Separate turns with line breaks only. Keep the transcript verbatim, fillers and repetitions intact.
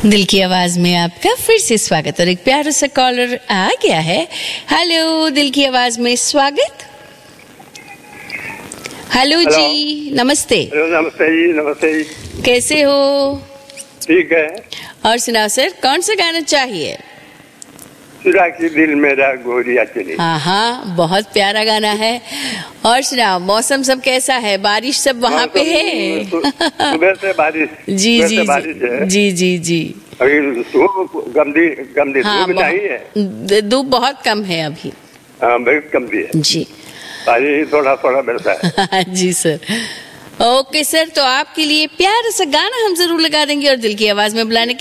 दिल की आवाज में आपका फिर से स्वागत और एक प्यारा सा कॉलर आ गया है। हेलो, दिल की आवाज में स्वागत। हेलो जी, नमस्ते।
हेलो, नमस्ते जी, नमस्ते जी।
कैसे हो?
ठीक है।
और सुनाओ सर, कौन सा गाना चाहिए?
चुरा के दिल मेरा गोरिया चली।
हाँ हाँ, बहुत प्यारा गाना है। और सुनाओ, मौसम सब कैसा है? बारिश सब वहाँ पे है?
सुबह से बारिश।
जी जी
बारिश है।
जी जी जी।
अभी धूप गंदी गंदी
हाँ,
धूप नहीं है।
धूप बहुत कम है अभी।
हाँ, बहुत कम भी है
जी।
पानी थोड़ा थोड़ा बरसा है।
जी सर। ओके सर, तो आपके लिए प्यारा सा गाना हम जरूर लगा देंगे और दिल की आवाज में बुलाने